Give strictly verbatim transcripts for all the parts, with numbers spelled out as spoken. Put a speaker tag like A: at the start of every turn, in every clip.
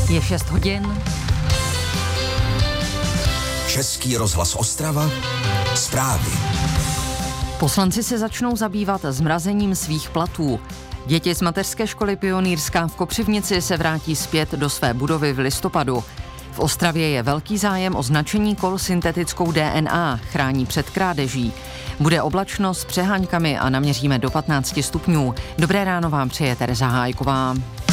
A: Je šest hodin.
B: Český rozhlas Ostrava. Zprávy.
A: Poslanci se začnou zabývat zmrazením svých platů. Děti z mateřské školy Pionýrská v Kopřivnici se vrátí zpět do své budovy v listopadu. V Ostravě je velký zájem o značení kol syntetickou D N A, chrání před krádeží. Bude oblačno s přeháňkami a naměříme do patnáct stupňů. Dobré ráno vám přeje Tereza Hájková.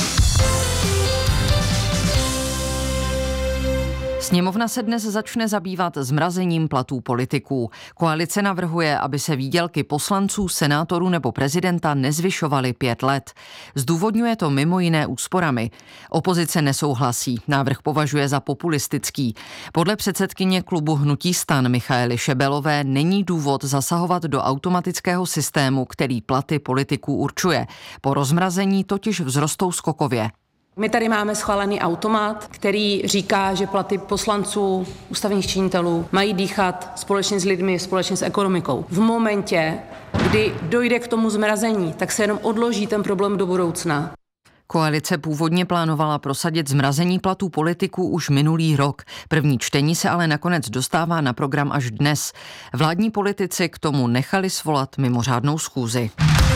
A: Sněmovna se dnes začne zabývat zmrazením platů politiků. Koalice navrhuje, aby se výdělky poslanců, senátorů nebo prezidenta nezvyšovaly pět let. Zdůvodňuje to mimo jiné úsporami. Opozice nesouhlasí, návrh považuje za populistický. Podle předsedkyně klubu Hnutí STAN Michaely Šebelové není důvod zasahovat do automatického systému, který platy politiků určuje. Po rozmrazení totiž vzrostou skokově.
C: My tady máme schválený automat, který říká, že platy poslanců, ústavních činitelů mají dýchat společně s lidmi, společně s ekonomikou. V momentě, kdy dojde k tomu zmrazení, tak se jenom odloží ten problém do budoucna.
A: Koalice původně plánovala prosadit zmrazení platů politiků už minulý rok. První čtení se ale nakonec dostává na program až dnes. Vládní politici k tomu nechali svolat mimořádnou schůzi.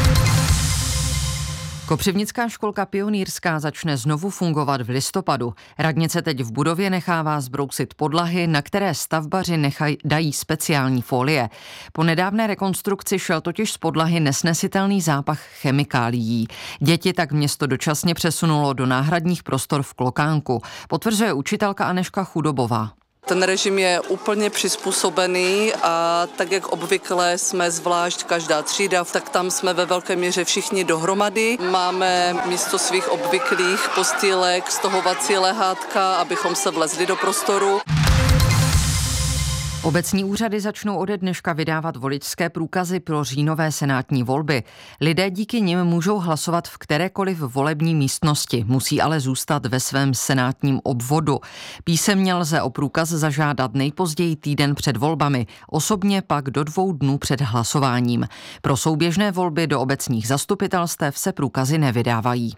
A: Kopřivnická školka Pionýrská začne znovu fungovat v listopadu. Radnice teď v budově nechává zbrousit podlahy, na které stavbaři nechaj, dají speciální folie. Po nedávné rekonstrukci šel totiž z podlahy nesnesitelný zápach chemikálií. Děti tak město dočasně přesunulo do náhradních prostor v Klokánku, potvrzuje učitelka Anežka Chudobová.
D: Ten režim je úplně přizpůsobený a tak, jak obvykle jsme zvlášť každá třída, tak tam jsme ve velké míře všichni dohromady. Máme místo svých obvyklých postýlek, stohovací lehátka, abychom se vlezli do prostoru.
A: Obecní úřady začnou ode dneška vydávat voličské průkazy pro říjnové senátní volby. Lidé díky nim můžou hlasovat v kterékoliv volební místnosti, musí ale zůstat ve svém senátním obvodu. Písemně lze o průkaz zažádat nejpozději týden před volbami, osobně pak do dvou dnů před hlasováním. Pro souběžné volby do obecních zastupitelstev se průkazy nevydávají.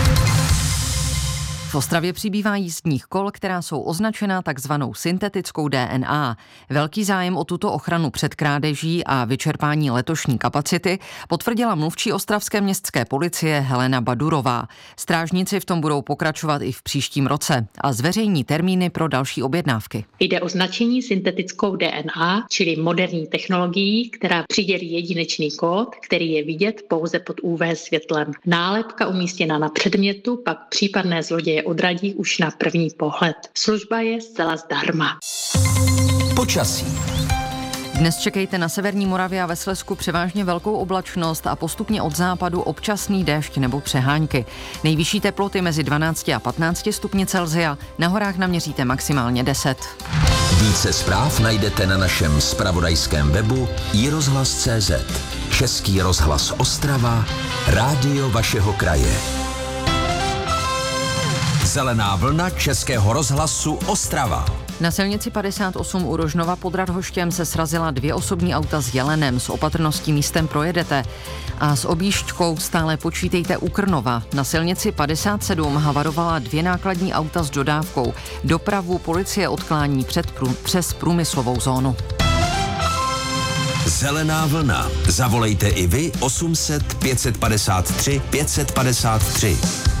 A: V Ostravě přibývá jízdních kol, která jsou označena takzvanou syntetickou D N A. Velký zájem o tuto ochranu před krádeží a vyčerpání letošní kapacity potvrdila mluvčí ostravské městské policie Helena Badurová. Strážníci v tom budou pokračovat i v příštím roce a zveřejní termíny pro další objednávky.
E: Jde o značení syntetickou D N A, čili moderní technologií, která přidělí jedinečný kód, který je vidět pouze pod U V světlem. Nálepka umístěna na předmětu pak případné zloděje odradí už na první pohled. Služba je zcela zdarma.
B: Počasí.
A: Dnes čekejte na severní Moravě a ve Slezsku převážně velkou oblačnost a postupně od západu občasný déšť nebo přehánky. Nejvyšší teploty mezi dvanácti a patnácti stupni Celsia, na horách naměříte maximálně deset.
B: Více zpráv najdete na našem zpravodajském webu i rozhlas tečka cé zet. Český rozhlas Ostrava, rádio vašeho kraje. Zelená vlna Českého rozhlasu Ostrava.
A: Na silnici padesát osm u Rožnova pod Radhoštěm se srazila dvě osobní auta s jelenem. S opatrností místem projedete. A s objížďkou stále počítejte u Krnova. Na silnici padesát sedm havarovala dvě nákladní auta s dodávkou. Dopravu policie odklání před prů, přes průmyslovou zónu.
B: Zelená vlna. Zavolejte i vy osm set pět set padesát tři pět set padesát tři.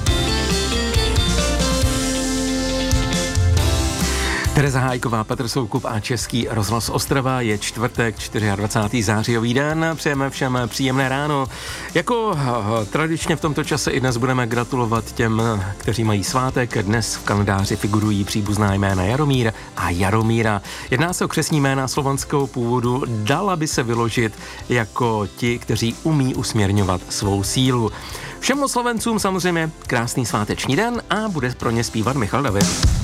F: Tereza Hájková, Petr Soukup a Český rozhlas Ostrava. Je čtvrtek, dvacátého čtvrtého zářijový den. Přejeme všem příjemné ráno. Jako tradičně v tomto čase i dnes budeme gratulovat těm, kteří mají svátek. Dnes v kalendáři figurují příbuzná jména Jaromír a Jaromíra. Jedná se o křestní jména slovanského původu. Dala by se vyložit jako ti, kteří umí usměrňovat svou sílu. Všem oslovencům samozřejmě krásný sváteční den a bude pro ně zpívat Michal David.